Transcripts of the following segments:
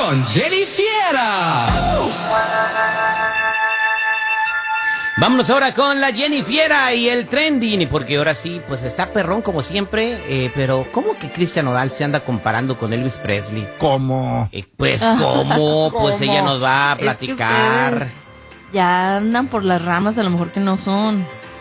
con Jenny Fiera. Vámonos ahora con la Jenny Fiera y el trending, porque ahora sí, pues está perrón como siempre, pero ¿cómo que Cristian Nodal se anda comparando con Elvis Presley? ¿Cómo? Pues ¿cómo? Pues ella nos va a platicar. Es que ya andan por las ramas, a lo mejor que no son.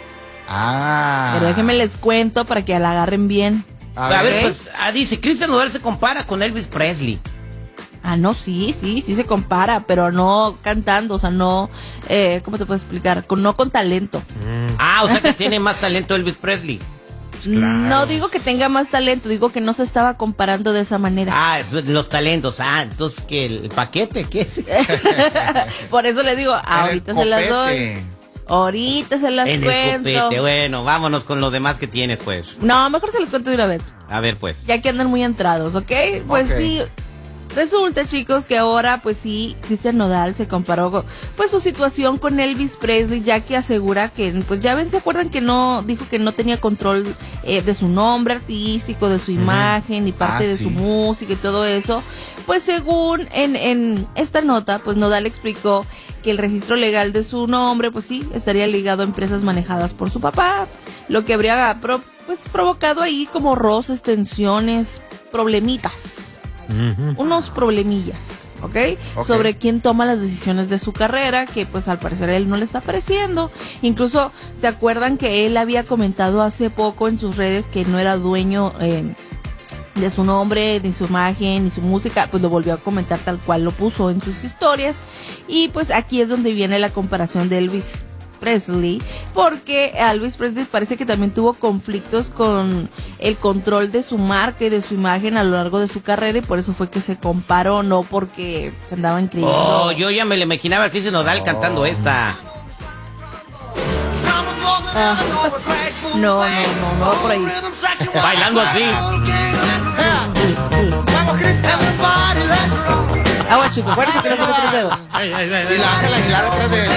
Pero déjenme les cuento para que la agarren bien. A ver, pues dice, Cristian Nodal se compara con Elvis Presley. No, sí se compara, pero no cantando, o sea, no, ¿cómo te puedo explicar? No con talento. O sea que tiene más talento Elvis Presley. Pues claro. No digo que tenga más talento, digo que no se estaba comparando de esa manera. Los talentos, entonces que el paquete, ¿qué es? Por eso le digo, ahorita se las doy. Ahorita se las cuento. El copete, bueno, vámonos con lo demás que tienes, pues. No, mejor se las cuento de una vez. A ver, pues. Ya que andan muy entrados, ¿ok? Pues sí. Resulta, chicos, que ahora, pues sí, Cristian Nodal se comparó con, pues, su situación con Elvis Presley, ya que asegura que, pues, ya ven, ¿se acuerdan que dijo que no tenía control de su nombre artístico, de su imagen, y parte de su música y todo eso? Pues, según en esta nota, pues, Nodal explicó que el registro legal de su nombre, pues sí, estaría ligado a empresas manejadas por su papá, lo que habría, provocado ahí como roces, tensiones, problemitas. Unos problemillas, ¿ok? Sobre quién toma las decisiones de su carrera, que pues al parecer a él no le está pareciendo. Incluso se acuerdan que él había comentado hace poco en sus redes que no era dueño de su nombre, ni su imagen, ni su música, pues lo volvió a comentar tal cual lo puso en sus historias. Y pues aquí es donde viene la comparación de Elvis Presley, porque Elvis Presley parece que también tuvo conflictos con el control de su marca y de su imagen a lo largo de su carrera, y por eso fue que se comparó, no porque se andaban creyendo. Yo ya me le imaginaba a Cristian Nodal cantando esta. No va por ahí. Bailando así. ¡Vamos, Cristian! Agua, chico, acuérdense que no tiene 3 dedos. Y la Ángela Aguilar atrás de él.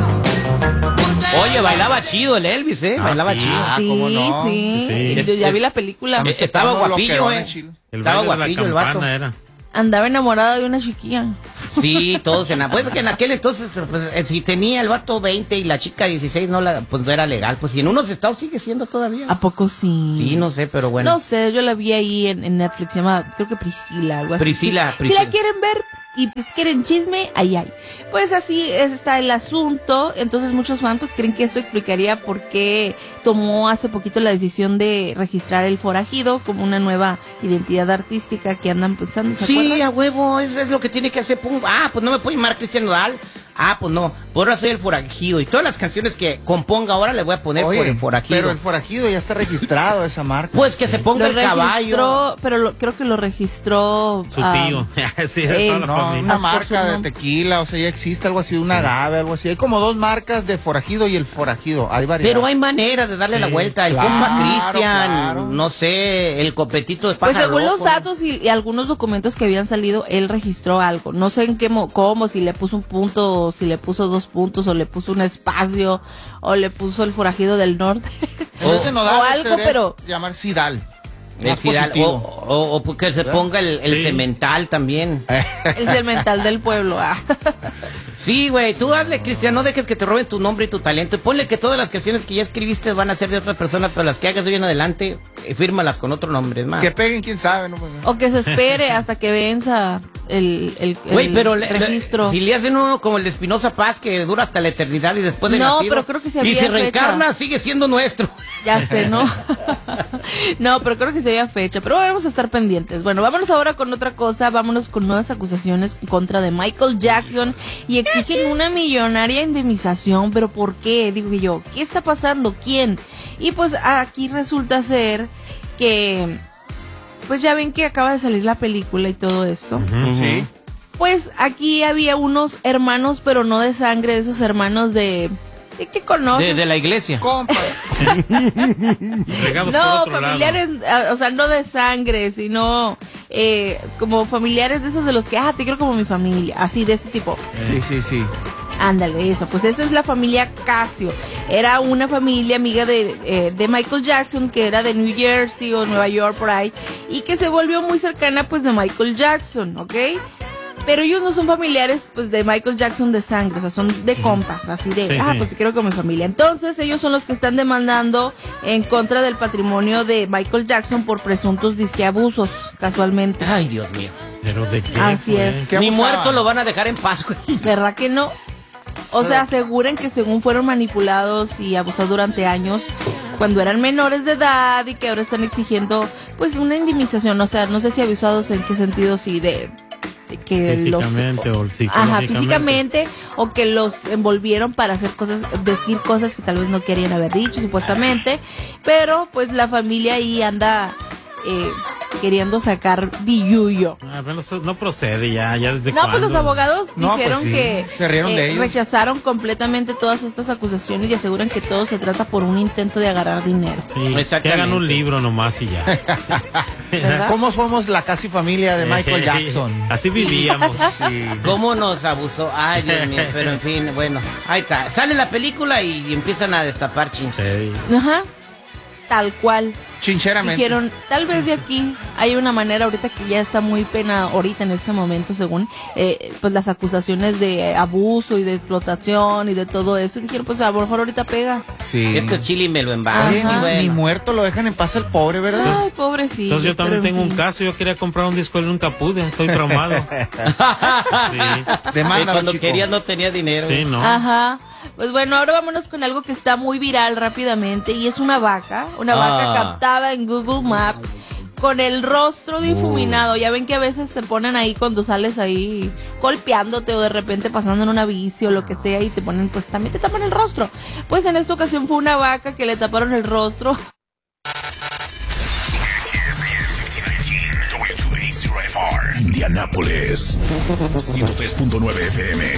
Oye, bailaba chido el Elvis, bailaba chido. ¿cómo no? Sí. Yo ya vi la película. Estaba guapillo, Estaba guapillo el vato. Andaba enamorada de una chiquilla. Sí, todos pues que en aquel entonces, pues, si tenía el vato 20 y la chica 16, pues no era legal. Pues si en unos estados sigue siendo todavía. ¿A poco sí? Sí, no sé, pero bueno. No sé, yo la vi ahí en Netflix, se llama, creo que Priscila, algo así. Priscila. Si la quieren ver y pues quieren chisme, ahí hay. Pues así está el asunto. Entonces muchos fans pues creen que esto explicaría por qué tomó hace poquito la decisión de registrar el forajido como una nueva identidad artística que andan pensando, ¿se acuerdan? Sí, a huevo, es lo que tiene que hacer. Pues no me puedo llamar Cristian Nodal. Pues no, por ahora soy el forajido. Y todas las canciones que componga ahora le voy a poner por el forajido. Pero el forajido ya está registrado, esa marca. Pues que se ponga el caballo. Pero creo que lo registró su tío. Sí, una marca de tequila, o sea, ya existe algo así, un agave, algo así. Hay como 2 marcas de forajido y el forajido. Hay variedad. Pero hay maneras de darle la vuelta. El compa Cristian, no sé, el copetito de pájaro. Pues según los datos y algunos documentos que habían salido, él registró algo. No sé en cómo, si le puso un punto, si le puso 2 puntos, o le puso un espacio, o le puso el forajido del norte, o algo, pero llamar Sidal. El Sidal, o que se ponga el cemental también. El cemental del pueblo. Sí, güey, tú hazle, Cristian, no dejes que te roben tu nombre y tu talento. Y ponle que todas las canciones que ya escribiste van a ser de otras personas, pero las que hagas de hoy en adelante, fírmalas con otro nombre, es más. Que peguen, quién sabe, ¿no? O que se espere hasta que venza el registro. Si le hacen uno como el de Espinosa Paz, que dura hasta la eternidad y después de nacido, pero creo que se había y si reencarna, sigue siendo nuestro. Ya sé, ¿no? No, pero creo que se había fecha. Pero vamos a estar pendientes. Bueno, vámonos ahora con otra cosa. Vámonos con nuevas acusaciones en contra de Michael Jackson y exigen una millonaria indemnización. ¿Pero por qué? Digo yo, ¿qué está pasando? ¿Quién? Y pues aquí resulta ser que, pues ya ven que acaba de salir la película y todo esto. Sí. Pues aquí había unos hermanos, pero no de sangre, de esos hermanos de ¿qué conoces? De la iglesia. Compas. No, familiares, o sea, no de sangre, sino como familiares de esos de los que, te quiero como mi familia, así de ese tipo. Sí. Ándale, eso, pues esa es la familia Casio. Era una familia amiga de Michael Jackson, que era de New Jersey o Nueva York, por ahí, y que se volvió muy cercana, pues, de Michael Jackson, ¿ok? Pero ellos no son familiares, pues, de Michael Jackson de sangre, o sea, son de compas, así de, pues te quiero con mi familia. Entonces, ellos son los que están demandando en contra del patrimonio de Michael Jackson por presuntos disqueabusos, casualmente. Ay, Dios mío. ¿Pero de qué? Así es. Ni muerto lo van a dejar en paz, güey. ¿Verdad que no? O sea, aseguran que según fueron manipulados y abusados durante años cuando eran menores de edad y que ahora están exigiendo, pues, una indemnización. O sea, no sé si abusados en qué sentido, si de que físicamente o psicológicamente. Ajá, físicamente, o que los envolvieron para hacer cosas, decir cosas que tal vez no querían haber dicho, supuestamente. Pero, pues, la familia ahí anda queriendo sacar billuyo. Bueno, no procede ya desde No, pues los abogados dijeron pues sí, que se rieron de ellos. rechazaron completamente todas estas acusaciones y aseguran que todo se trata por un intento de agarrar dinero. Sí, que hagan un libro nomás y ya. ¿Verdad? ¿Cómo somos la casi familia de Michael Jackson? Así vivíamos. Sí. ¿Cómo nos abusó? Ay, Dios mío, pero en fin, bueno, ahí está. Sale la película y empiezan a destapar chinches. Sí. Ajá, tal cual. Chincheramente. Dijeron, tal vez de aquí hay una manera ahorita que ya está muy pena ahorita en este momento, según pues las acusaciones de abuso y de explotación y de todo eso. Y dijeron, pues a lo mejor ahorita pega. Sí. Este chile me lo embarra. Oye, Bueno. ni muerto lo dejan en paz el pobre, ¿verdad? Ay, pobrecito. Entonces yo también pero en tengo un fin. caso. Yo quería comprar un disco y nunca pude. Estoy traumado. Sí. Demándalo, Cuando chico. quería no tenía dinero. Sí, ¿no? Ajá. Pues bueno, ahora vámonos con algo que está muy viral rápidamente y es una vaca captada en Google Maps con el rostro difuminado. Ya ven que a veces te ponen ahí cuando sales ahí golpeándote o de repente pasando en una bici o lo que sea y te ponen, pues también te tapan el rostro. Pues en esta ocasión fue una vaca que le taparon el rostro. Indianápolis 103.9 FM.